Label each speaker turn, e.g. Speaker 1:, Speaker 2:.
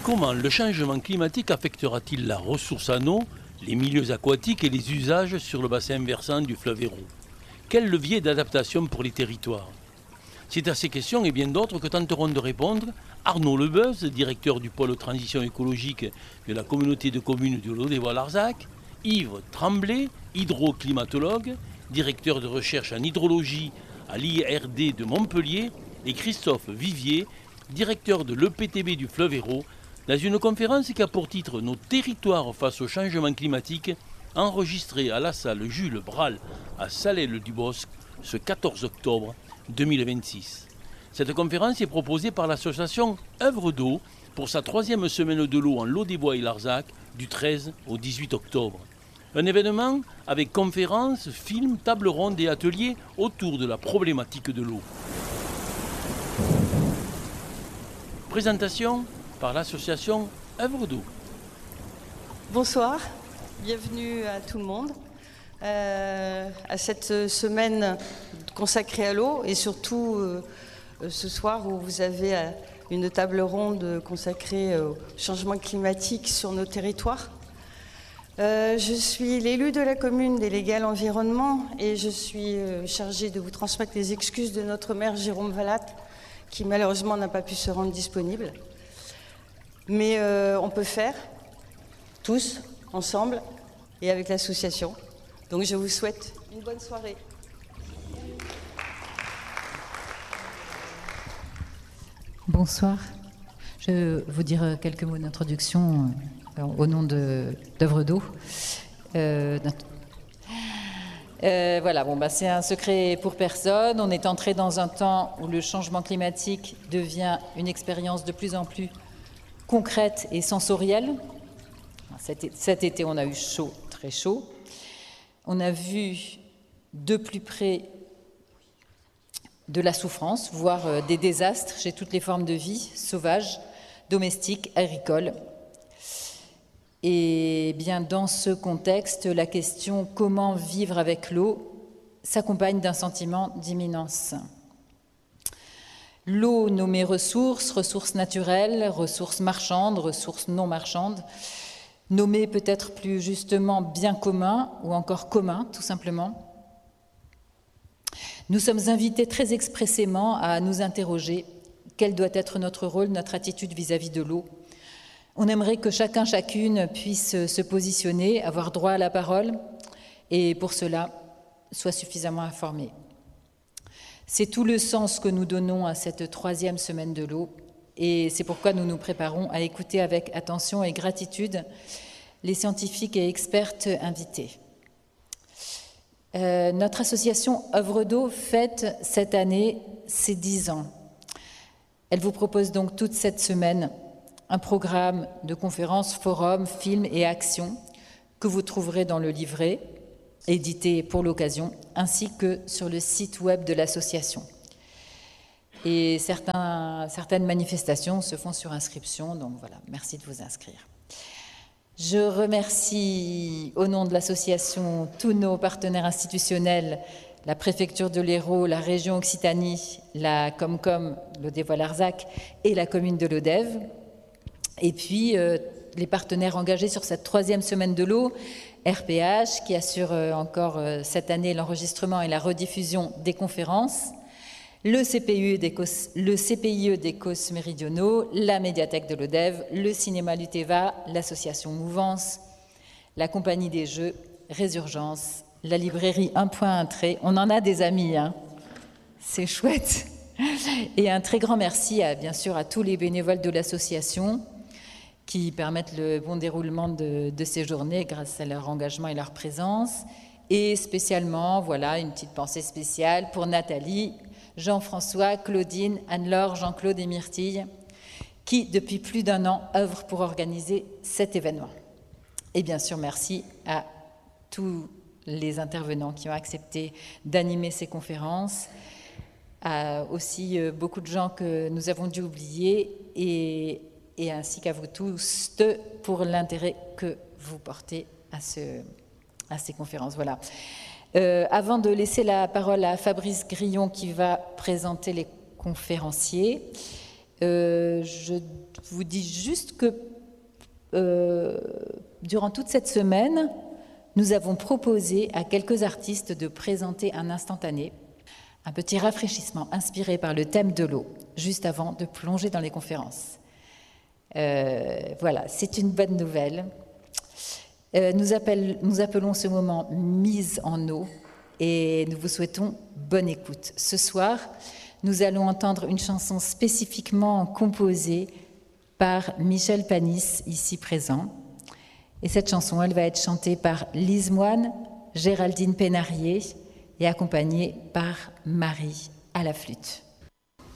Speaker 1: Comment le changement climatique affectera-t-il la ressource en eau, les milieux aquatiques et les usages sur le bassin versant du fleuve Hérault? Quel levier d'adaptation pour les territoires? C'est à ces questions et bien d'autres que tenteront de répondre Arnaud Lebeuz, directeur du pôle transition écologique de la communauté de communes du Lot-des-Bois-Larzac, Yves Tremblay, hydroclimatologue, directeur de recherche en hydrologie à l'IRD de Montpellier, et Christophe Vivier, directeur de l'EPTB du fleuve Hérault, dans une conférence qui a pour titre « Nos territoires face au changement climatique », enregistrée à la salle Jules Bral à Salelles-du-Bosc ce 14 octobre 2026. Cette conférence est proposée par l'association Œuvre d'eau pour sa 3e semaine de l'eau en Lot-des-Bois et Larzac du 13 au 18 octobre. Un événement avec conférences, films, tables rondes et ateliers autour de la problématique de l'eau. Présentation par l'association Œuvre d'eau.
Speaker 2: Bonsoir, bienvenue à tout le monde à cette semaine consacrée à l'eau et surtout ce soir où vous avez une table ronde consacrée au changement climatique sur nos territoires. Je suis l'élue de la commune déléguée à l'environnement et je suis chargée de vous transmettre les excuses de notre maire Jérôme Vallat qui malheureusement n'a pas pu se rendre disponible. Mais on peut faire, tous, ensemble et avec l'association. Donc je vous souhaite une bonne soirée.
Speaker 3: Bonsoir. Je vais vous dire quelques mots d'introduction au nom d'Œuvre d'eau. Voilà, c'est un secret pour personne. On est entré dans un temps où le changement climatique devient une expérience de plus en plus concrète et sensorielle. Cet été, on a eu chaud, très chaud. On a vu de plus près de la souffrance, voire des désastres chez toutes les formes de vie, sauvages, domestiques, agricoles. Et bien dans ce contexte, la question « Comment vivre avec l'eau ?» s'accompagne d'un sentiment d'imminence. L'eau nommée ressources naturelles, ressources marchandes, ressources non marchandes, nommée peut-être plus justement bien commun ou encore commun, tout simplement. Nous sommes invités très expressément à nous interroger quel doit être notre rôle, notre attitude vis-à-vis de l'eau. On aimerait que chacun, chacune puisse se positionner, avoir droit à la parole et pour cela, soit suffisamment informé. C'est tout le sens que nous donnons à cette 3e semaine de l'eau et c'est pourquoi nous nous préparons à écouter avec attention et gratitude les scientifiques et expertes invités. Notre association Œuvre d'eau fête cette année ses 10 ans. Elle vous propose donc toute cette semaine un programme de conférences, forums, films et actions que vous trouverez dans le livret, édité pour l'occasion, ainsi que sur le site web de l'association. Et certaines manifestations se font sur inscription, donc voilà, merci de vous inscrire. Je remercie au nom de l'association tous nos partenaires institutionnels, la préfecture de l'Hérault, la région Occitanie, la Comcom, Lot-des-Bois-Larzac et la commune de Lodève. Et puis les partenaires engagés sur cette 3e semaine de l'eau, RPH qui assure encore cette année l'enregistrement et la rediffusion des conférences, le CPIE des COS méridionaux, la médiathèque de Lodève, le cinéma Luteva, l'association Mouvance, la compagnie des jeux, Résurgence, la librairie Un Point Un Trait. On en a des amis, hein. C'est chouette. Et un très grand merci bien sûr à tous les bénévoles de l'association qui permettent le bon déroulement de ces journées grâce à leur engagement et leur présence. Et spécialement, voilà, une petite pensée spéciale pour Nathalie, Jean-François, Claudine, Anne-Laure, Jean-Claude et Myrtille, qui, depuis plus d'1 an, œuvrent pour organiser cet événement. Et bien sûr, merci à tous les intervenants qui ont accepté d'animer ces conférences, à aussi beaucoup de gens que nous avons dû oublier, et ainsi qu'à vous tous pour l'intérêt que vous portez à ces conférences. Voilà. Avant de laisser la parole à Fabrice Grillon qui va présenter les conférenciers, Je vous dis juste que durant toute cette semaine, nous avons proposé à quelques artistes de présenter un instantané, un petit rafraîchissement inspiré par le thème de l'eau, juste avant de plonger dans les conférences. Voilà, c'est une bonne nouvelle. Nous appelons ce moment « mise en eau » et nous vous souhaitons bonne écoute. Ce soir, nous allons entendre une chanson spécifiquement composée par Michel Panis, ici présent. Et cette chanson, elle va être chantée par Lise Moine, Géraldine Pénarier et accompagnée par Marie à la flûte.